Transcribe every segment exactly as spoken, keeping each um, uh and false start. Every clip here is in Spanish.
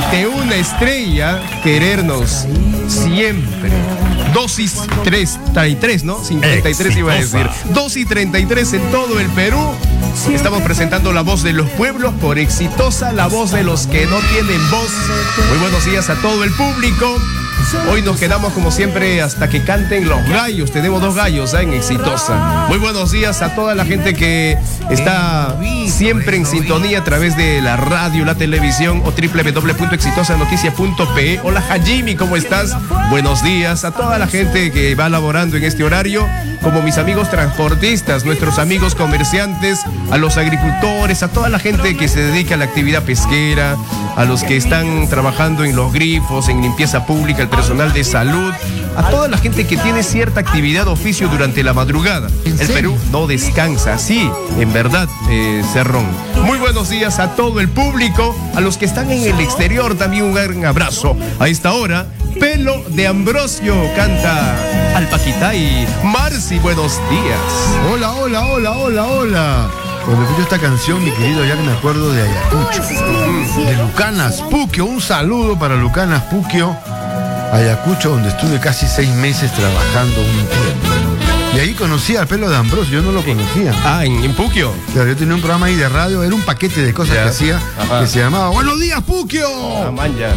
de una estrella querernos siempre. Dosis treinta y tres, ¿no? cincuenta y tres iba a decir. Dosis treinta y tres en todo el Perú. Estamos presentando La Voz de los Pueblos por Exitosa, la voz de los que no tienen voz. Muy buenos días a todo el público. Hoy nos quedamos como siempre hasta que canten los gallos. Tenemos dos gallos ¿eh? en Exitosa. Muy buenos días a toda la gente que está siempre en sintonía a través de la radio, la televisión o doble u doble u doble u punto exitosa noticia punto pe. Hola Hajimi, ¿cómo estás? Buenos días a toda la gente que va laborando en este horario, como mis amigos transportistas, nuestros amigos comerciantes, a los agricultores, a toda la gente que se dedica a la actividad pesquera, a los que están trabajando en los grifos, en limpieza pública, el personal de salud, a toda la gente que tiene cierta actividad oficio durante la madrugada. El Perú no descansa, sí, en verdad, eh, Cerrón. Muy buenos días a todo el público, a los que están en el exterior también un gran abrazo. A esta hora, Pelo de Ambrosio canta Al Paquitay. Marci, buenos días. Hola, hola, hola, hola, hola. Cuando escucho esta canción, mi querido, ya que me acuerdo de Ayacucho, de Lucanas Puquio. Un saludo para Lucanas Puquio, Ayacucho, donde estuve casi seis meses trabajando un tiempo. Y ahí conocí al Pelo de Ambrosio, yo no lo conocía. Ah, ¿en, en Puquio? Claro, yo tenía un programa ahí de radio, era un paquete de cosas ya. que hacía, Ajá. que se llamaba Buenos días, Puquio. Ah, man, ya.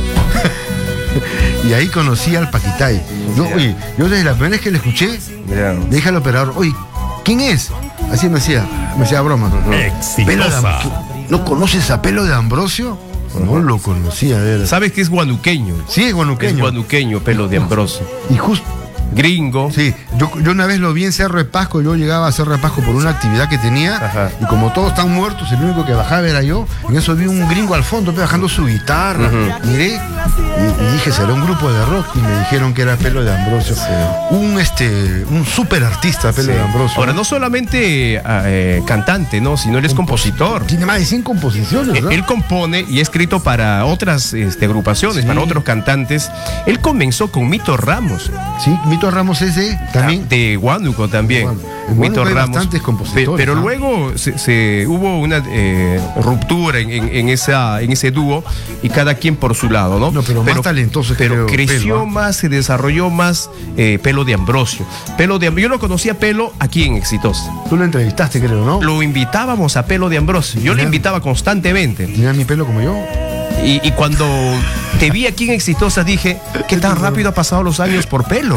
Y ahí conocí al Paquitay. Yo, oye, yo desde la primera vez que le escuché, ya. le dije al operador, oye, ¿quién es? Así me hacía, me hacía broma. ¿No? Pelo de Am- ¿No conoces a Pelo de Ambrosio? No lo conocía, de verdad. ¿Sabes que es guanuqueño? Sí, es guanuqueño. Es guanuqueño, Pelo de Ambrosio. Y justo... Gringo. Sí, yo, yo una vez lo vi en Cerro de Pasco, yo llegaba a Cerro de Pasco por una actividad que tenía. Ajá. Y como todos están muertos, el único que bajaba era yo. En eso vi un gringo al fondo bajando su guitarra. Uh-huh. Miré y, y dije, será un grupo de rock. Y me dijeron que era Pelo de Ambrosio. Sí. Un este un súper artista, Pelo sí. de Ambrosio. Ahora, no solamente eh, cantante, ¿no? Sino él es compositor. Tiene más de cien composiciones, ¿no? Él, él compone y ha escrito para otras este, agrupaciones, sí. para otros cantantes. Él comenzó con Mito Ramos. Sí, Mito Ramos ese también. De Huánuco también. En Mito hay Ramos. bastantes compositores. Pe, pero ¿no? luego se, se, hubo una eh, ruptura en, en, en, esa, en ese dúo y cada quien por su lado, ¿no? No, pero, pero más talentoso. Pero creo, creció Pelo, más, se desarrolló más eh, Pelo de Ambrosio. Pelo de Yo lo conocí a Pelo aquí en Exitosa. Tú lo entrevistaste, creo, ¿no? Lo invitábamos a Pelo de Ambrosio. Yo le invitaba constantemente. ¿Tenía mi pelo como yo? Y, y cuando te vi aquí en Exitosa dije, ¿qué tan rápido ha pasado los años por Pelo?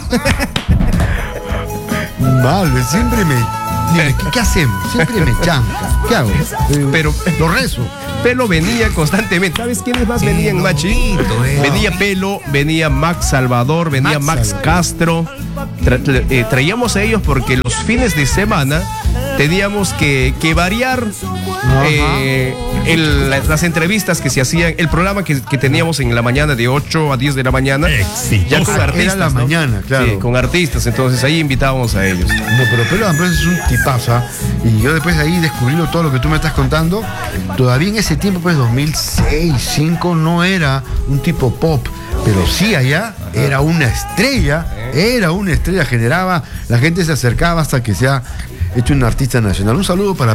Vale, siempre me... Dime, ¿qué, ¿qué hacemos? Siempre me chanca. ¿Qué hago? Pero lo rezo. Pelo venía constantemente. ¿Sabes quiénes más venían, Machi? Venía Pelo, venía Max Salvador, venía Max, Max Castro. Tra tra eh, traíamos a ellos porque los fines de semana teníamos que, que variar eh, el, las entrevistas que se hacían, el programa que, que teníamos en la mañana de ocho a diez de la mañana. Exitosa. Ya con artistas. Era la ¿no? mañana, claro. Sí, con artistas, entonces ahí invitábamos a ellos. No, pero Pelo de Ambrosio es un tipazo, ¿eh? Y yo después de ahí descubrí todo lo que tú me estás contando. Todavía en ese tiempo, pues dos mil seis, dos mil cinco, no era un tipo pop, pero sí allá era una estrella, era una estrella, generaba, la gente se acercaba hasta que se ha hecho un artista nacional. Un saludo para